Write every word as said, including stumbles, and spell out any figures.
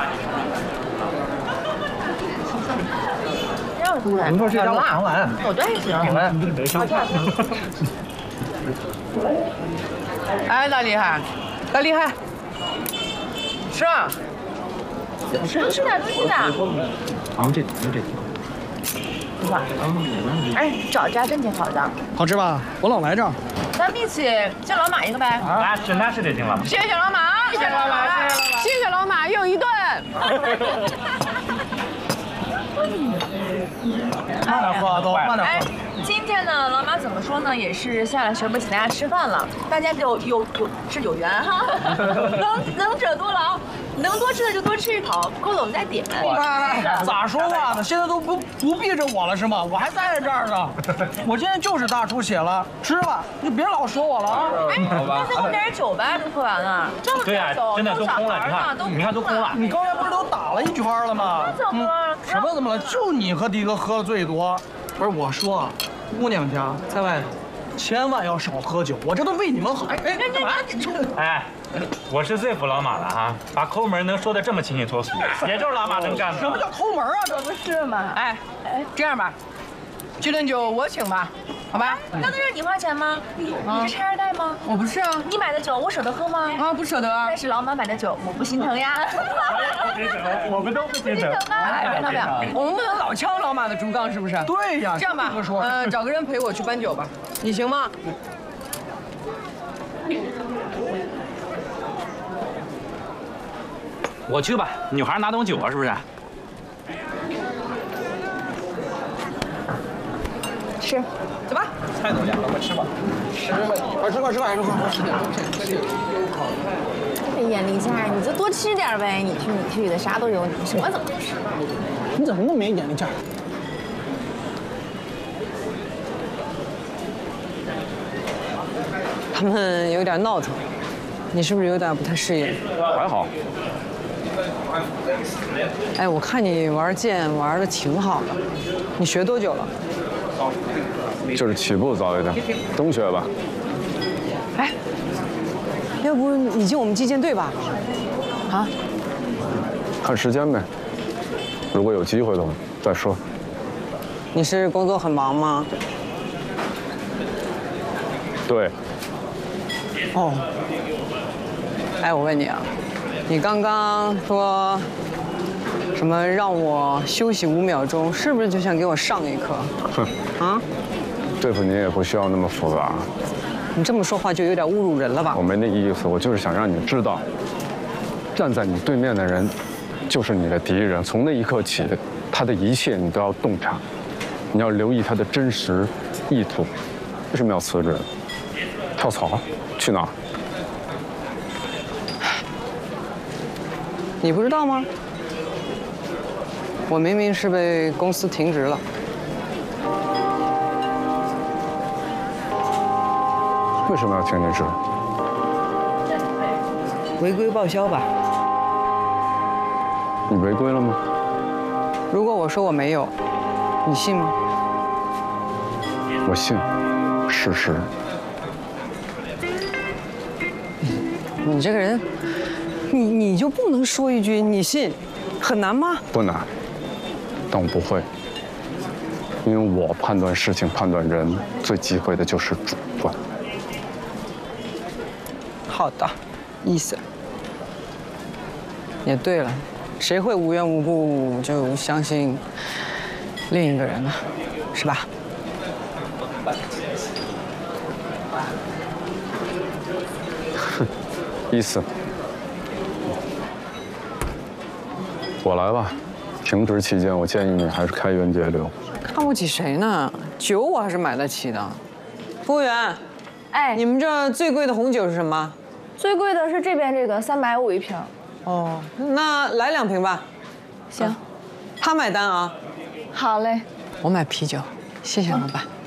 我们这是家我常来， 我这也行。 来， 哎，大厉害，大厉害，是啊，吃吃点吃点。 您这您这。 哎，找这家真挺好的， 好吃吧？我老来这儿。 咱们一起叫老马一个呗。 啊，是那是得行了。 谢谢老马，谢谢老马，谢谢老马，又一顿。 慢点喝，都慢点哎喝。， 今天呢，老马怎么说呢，也是下了学不请大家吃饭了，大家就有有是有缘哈，能能者多劳。 能多吃的就多吃一口，不够的我们再点。 哎，咋说话呢？现在都不不避着我了是吗？我还在这儿呢。我现在就是大出血了，吃吧，你别老说我了啊。 哎，那再给我点点酒呗，都喝完了。这么对呀，真的都空了，你看，你看都空了。 你刚才不是都打了一圈了吗？ 怎么了？ 什么怎么了？就你和迪哥喝的最多。不是我说，姑娘家在外头，千万要少喝酒。我这都为你们好。哎哎，干嘛？ 哎。 我是最服老马了哈，把抠门能说的这么清清楚楚，也就是老马能干的。 什么叫抠门啊？这不是吗？ 哎哎，这样吧，这顿酒我请吧，好吧？那都是你花钱吗？你是拆二代吗？ 我不是啊。 你买的酒我舍得喝吗？ 啊，不舍得啊。 但是老马买的酒我不心疼呀。 我们都不心疼。 哎，漂亮。 我们不能老敲老马的竹杠，是不是？ 对呀。 这样吧，呃，找个人陪我去搬酒吧，你行吗？ 我去吧，女孩哪懂酒啊，是不是？ 吃， 走吧。 菜都凉了，快吃吧。吃吧，快吃快吃快吃快吃点。 哎，眼力劲儿，你就多吃点呗。你去你去的，啥都有你，什么怎么都吃。 你怎么那么没眼力劲儿？ 他们有点闹腾，你是不是有点不太适应？ 还好。 哎，我看你玩剑玩的挺好的，你学多久了？ 就是起步早一点，中学吧。 哎，要不你进我们击剑队吧？啊？ 看时间呗，如果有机会的话再说。 你是工作很忙吗？ 对。 哦。哎，我问你啊。 你刚刚说什么让我休息五秒钟，是不是就想给我上一课？ 哼， 啊？ 对付你也不需要那么复杂。 你这么说话就有点侮辱人了吧？ 我没那意思，我就是想让你知道，站在你对面的人就是你的敌人。从那一刻起，他的一切你都要洞察，你要留意他的真实意图。为什么要辞职？跳槽？去哪儿？ 你不知道吗？我明明是被公司停职了。 为什么要停你职？ 违规报销吧。 你违规了吗？ 如果我说我没有，你信吗？ 我信，事实。 你这个人。 你你就不能说一句你信，很难吗？ 不难，但我不会，因为我判断事情、判断人最忌讳的就是主观。 好的，意思。也对了，谁会无缘无故就相信另一个人呢？是吧？ 哼，意思。 我来吧，停职期间，我建议你还是开源节流。 看不起谁呢？酒我还是买得起的。服务员， 哎， 你们这最贵的红酒是什么？ 最贵的是这边这个三百五一瓶。 哦，那来两瓶吧。 行， 他买单啊。 好嘞。 我买啤酒，谢谢老板。